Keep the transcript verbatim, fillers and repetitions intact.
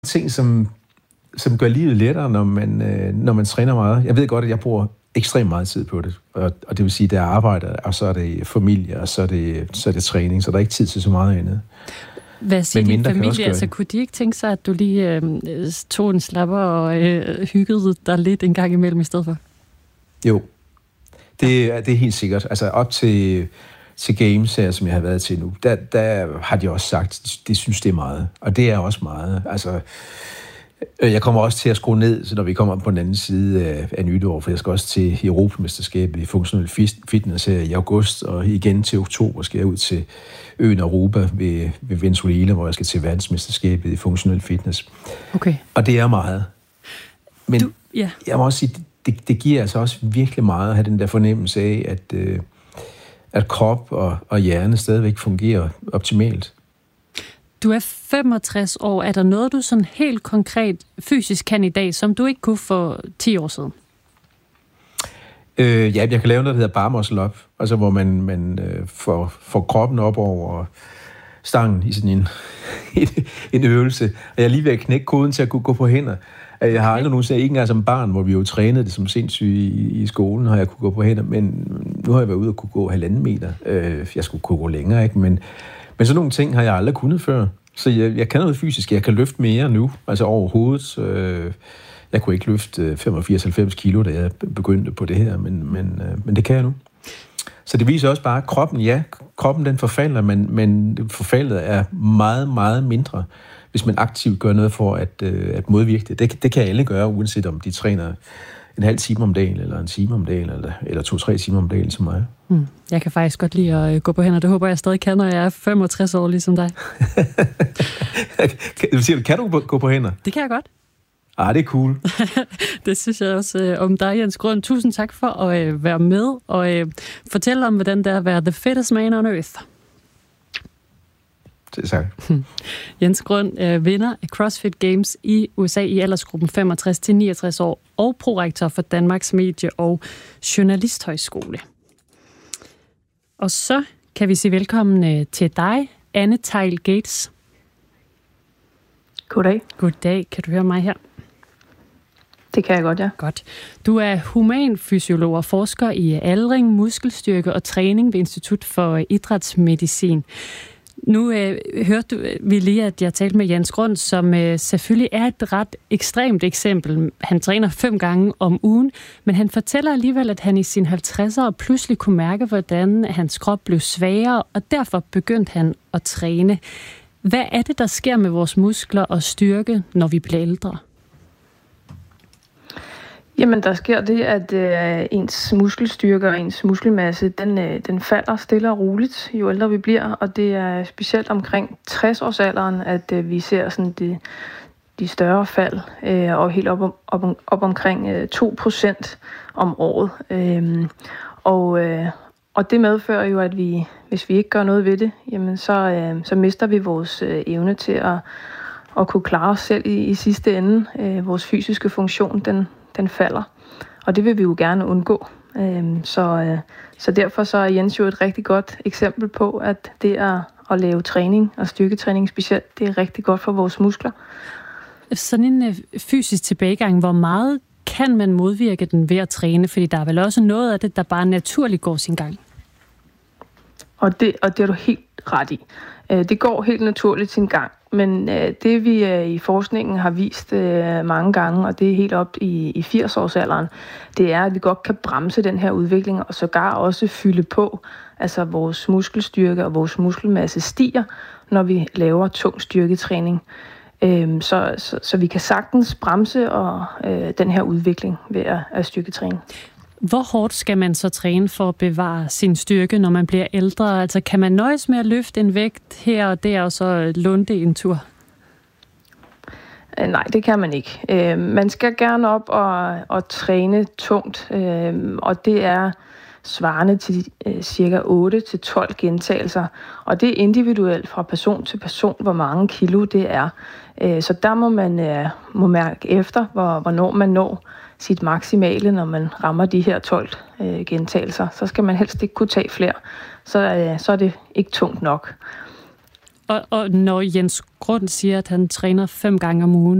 ting, som, som gør livet lettere, når man, øh, når man træner meget. Jeg ved godt, at jeg bruger ekstremt meget tid på det, og, og det vil sige, at det er arbejde, og så er det familie, og så er det, så er det træning, så der er ikke tid til så meget andet. Hvad siger din familie? Altså, kunne de ikke tænke sig, at du lige øh, tog en slapper og øh, hyggede dig lidt en gang imellem i stedet for? Jo, det, det er helt sikkert. Altså op til, til games her, som jeg har været til nu, der, der har de også sagt, de, de synes, det er meget. Og det er også meget. Altså, jeg kommer også til at skrue ned, så når vi kommer på den anden side af, af nytår, for jeg skal også til Europamesterskabet i funktionel fitness her i august, og igen til oktober skal jeg ud til øen Aruba ved, ved Venezuela, hvor jeg skal til verdensmesterskabet i funktionel fitness. Okay. Og det er meget. Men du, yeah. jeg må også sige, det, det giver altså også virkelig meget at have den der fornemmelse af, at, øh, at krop og, og hjerne stadigvæk fungerer optimalt. Du er femogtres år. Er der noget, du sådan helt konkret fysisk kan i dag, som du ikke kunne for ti år siden? Øh, ja, jeg kan lave noget, der hedder bar muscle up, altså hvor man, man øh, får, får kroppen op over stangen i sådan en, en øvelse. Og jeg er lige ved at knække koden til at kunne gå på hænder. Jeg har aldrig nogensinde, ikke engang som barn, hvor vi jo trænede det som sindssygt i, i skolen, har jeg kunne gå på hænder, men nu har jeg været ude og kunne gå halvanden meter. Øh, jeg skulle kunne gå længere, ikke? Men, men sådan nogle ting har jeg aldrig kunnet før. Så jeg, jeg kan noget fysisk. Jeg kan løfte mere nu, altså overhovedet. Øh, jeg kunne ikke løfte femogfirs til halvfems kilo, da jeg begyndte på det her, men, men, øh, men det kan jeg nu. Så det viser også bare, at kroppen, ja, kroppen den forfalder, men, men forfaldet er meget, meget mindre, hvis man aktivt gør noget for at, øh, at modvirke det. det. Det kan alle gøre, uanset om de træner en halv time om dagen, eller en time om dagen, eller, eller to-tre timer om dagen som mig. Mm. Jeg kan faktisk godt lide at gå på hænder. Det håber jeg stadig kan, når jeg er femogtres år, ligesom dig. Kan, kan du gå på hænder? Det kan jeg godt. Ah, det er cool. Det synes jeg også øh, om dig, Jens Grund. Tusind tak for at øh, være med og øh, fortælle om, hvordan det er at være the fittest man on earth. Det er sagt. Jens Grund øh, vinder af CrossFit Games i U S A i aldersgruppen femogtres til niogtres år og prorektor for Danmarks Medie- og Journalisthøjskole. Og så kan vi sige velkommen øh, til dig, Anne Theil Gates. Goddag. Goddag. Kan du høre mig her? Det kan jeg godt, ja. Godt. Du er humanfysiolog og forsker i aldring, muskelstyrke og træning ved Institut for Idrætsmedicin. Nu øh, hørte du, vi lige, at jeg talte med Jens Grund, som øh, selvfølgelig er et ret ekstremt eksempel. Han træner fem gange om ugen, men han fortæller alligevel, at han i sine halvtredsere pludselig kunne mærke, hvordan hans krop blev svagere, og derfor begyndte han at træne. Hvad er det, der sker med vores muskler og styrke, når vi bliver ældre? Jamen, der sker det, at øh, ens muskelstyrke og ens muskelmasse, den, øh, den falder stille og roligt, jo ældre vi bliver. Og det er specielt omkring tres-årsalderen, at øh, vi ser sådan de, de større fald, øh, og helt op, op, op omkring øh, to procent om året. Øh, og, øh, og det medfører jo, at vi, hvis vi ikke gør noget ved det, jamen så, øh, så mister vi vores øh, evne til at, at kunne klare os selv i, i sidste ende. Øh, vores fysiske funktion, den den falder. Og det vil vi jo gerne undgå. Så, så derfor så er Jens jo et rigtig godt eksempel på, at det at, at lave træning og styrketræning specielt, det er rigtig godt for vores muskler. Sådan en fysisk tilbagegang, hvor meget kan man modvirke den ved at træne? Fordi der er vel også noget af det, der bare naturligt går sin gang. Og det, og det er du helt ret i. Det går helt naturligt sin gang. Men øh, det vi øh, i forskningen har vist øh, mange gange, og det er helt op i, i firs-årsalderen, det er, at vi godt kan bremse den her udvikling, og sågar også fylde på. Altså vores muskelstyrke og vores muskelmasse stiger, når vi laver tung styrketræning. Øh, så, så, så vi kan sagtens bremse og, øh, den her udvikling ved at, at styrketræne. Hvor hårdt skal man så træne for at bevare sin styrke, når man bliver ældre? Altså, kan man nøjes med at løfte en vægt her og der, og så lunde en tur? Nej, det kan man ikke. Øh, man skal gerne op og, og træne tungt, øh, og det er svarende til øh, cirka otte til tolv gentagelser. Og det er individuelt fra person til person, hvor mange kilo det er. Øh, så der må man øh, må mærke efter, hvor, hvornår man når sit maksimale, når man rammer de her tolv øh, gentagelser. Så skal man helst ikke kunne tage flere. Så, øh, så er det ikke tungt nok. Og, og når Jens Grund siger, at han træner fem gange om ugen,